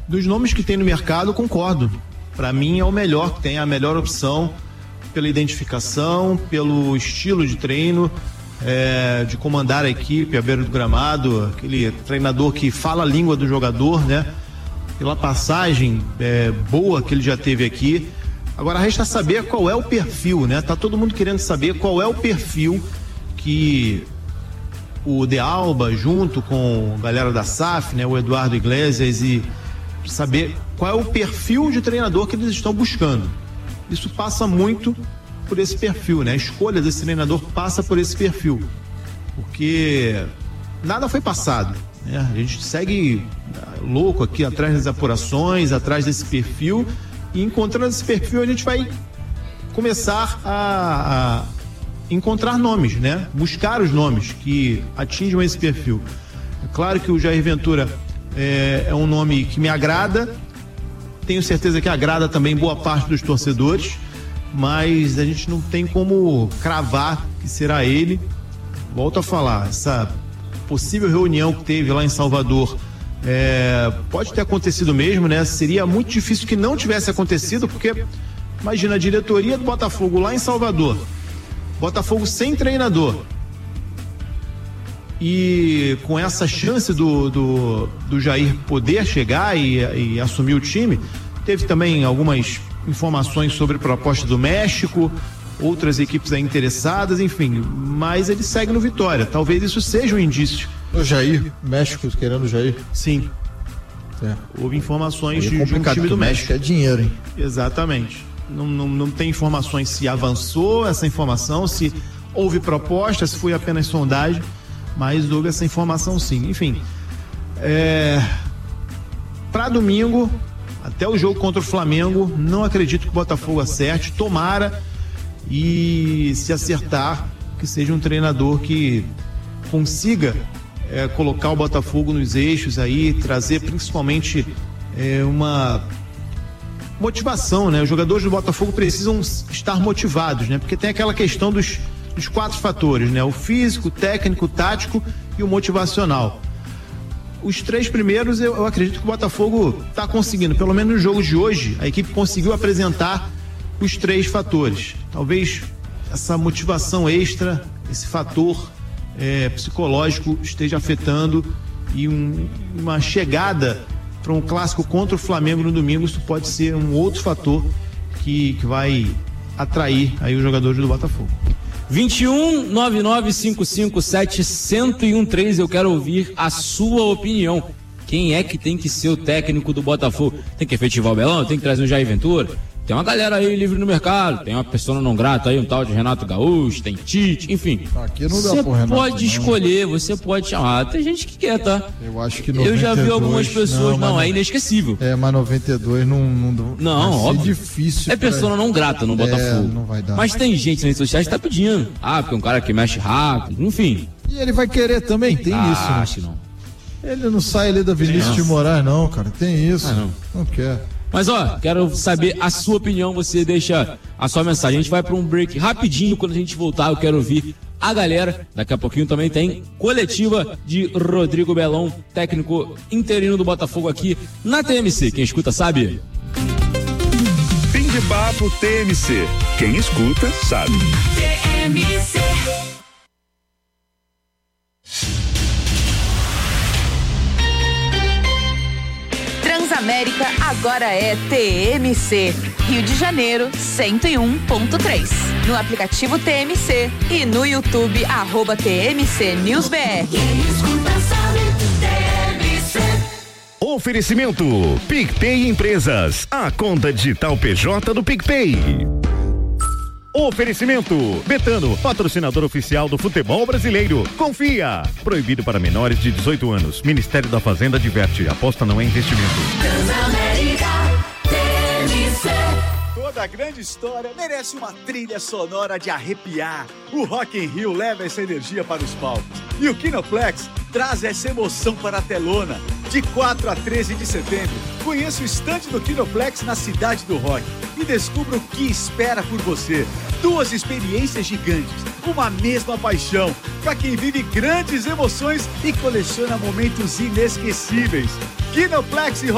Dos nomes que tem no mercado, concordo. Para mim é o melhor que tem, a melhor opção pela identificação, pelo estilo de treino, de comandar a equipe à beira do gramado, aquele treinador que fala a língua do jogador, né? Pela passagem boa que ele já teve aqui. Agora resta saber qual é o perfil, né? Tá todo mundo querendo saber qual é o perfil que o De Alba, junto com a galera da SAF, né? O Eduardo Iglesias, e saber qual é o perfil de treinador que eles estão buscando. Isso passa muito por esse perfil, né? A escolha desse treinador passa por esse perfil, porque nada foi passado, né? A gente segue louco aqui atrás das apurações, atrás desse perfil, e encontrando esse perfil a gente vai começar a encontrar nomes, né? Buscar os nomes que atinjam esse perfil. É claro que o Jair Ventura é um nome que me agrada, tenho certeza que agrada também boa parte dos torcedores, mas a gente não tem como cravar que será ele. Volto a falar, essa possível reunião que teve lá em Salvador pode ter acontecido mesmo, né? Seria muito difícil que não tivesse acontecido, porque imagina a diretoria do Botafogo lá em Salvador, Botafogo sem treinador, e com essa chance do Jair poder chegar e assumir o time. Teve também algumas informações sobre proposta do México, outras equipes aí interessadas, enfim, mas ele segue no Vitória. Talvez isso seja um indício. O Jair, México querendo o Jair? Sim. Houve informações de um time do México. É dinheiro, hein? Exatamente. Não tem informações se avançou essa informação, se houve proposta, se foi apenas sondagem, mas houve essa informação sim. Enfim, para domingo, até o jogo contra o Flamengo, não acredito que o Botafogo acerte. Tomara, e se acertar, que seja um treinador que consiga colocar o Botafogo nos eixos aí, trazer principalmente uma motivação, né? Os jogadores do Botafogo precisam estar motivados, né? Porque tem aquela questão dos 4 fatores, né? O físico, o técnico, o tático e o motivacional. Os 3 primeiros eu acredito que o Botafogo está conseguindo, pelo menos nos jogos de hoje, a equipe conseguiu apresentar os 3 fatores. Talvez essa motivação extra, esse fator psicológico esteja afetando, e uma chegada para um clássico contra o Flamengo no domingo, isso pode ser um outro fator que vai atrair aí os jogadores do Botafogo. 21-9955-7-1013, eu quero ouvir a sua opinião. Quem é que tem que ser o técnico do Botafogo? Tem que efetivar o Belão? Tem que trazer um Jair Ventura? Tem uma galera aí livre no mercado, tem uma pessoa não grata aí, um tal de Renato Gaúcho, tem Tite, enfim. Aqui não dá você pro Renato, pode não. Escolher, você pode chamar. Tem gente que quer, tá? Eu acho que 92, eu já vi algumas pessoas, não, é inesquecível. Mas 92 não óbvio. É difícil. É pessoa não grata no Botafogo. Não vai dar. Mas tem gente nas redes sociais que tá pedindo. Porque é um cara que mexe rápido, enfim. E ele vai querer também, tem isso. Né? Acho não. Ele não sai ali da Vinícius de Moraes, não, cara. Tem isso. Não quer. Mas quero saber a sua opinião, você deixa a sua mensagem. A gente vai para um break rapidinho, quando a gente voltar eu quero ouvir a galera. Daqui a pouquinho também tem coletiva de Rodrigo Belão, técnico interino do Botafogo aqui na TMC. Quem escuta sabe. Fim de papo TMC. Quem escuta sabe. TMC. Transamérica agora é TMC. Rio de Janeiro, 101.3. No aplicativo TMC e no YouTube, @TMC News BR. Oferecimento PicPay Empresas, a conta digital PJ do PicPay. Oferecimento Betano, patrocinador oficial do futebol brasileiro. Confia. Proibido para menores de 18 anos. Ministério da Fazenda adverte. Aposta não é investimento. Toda grande história merece uma trilha sonora de arrepiar. O Rock in Rio leva essa energia para os palcos. E o Kinoplex traz essa emoção para a telona. De 4 a 13 de setembro, conheça o estande do Kinoplex na Cidade do Rock e descubra o que espera por você. 2 experiências gigantes, uma mesma paixão, para quem vive grandes emoções e coleciona momentos inesquecíveis. Kinoplex e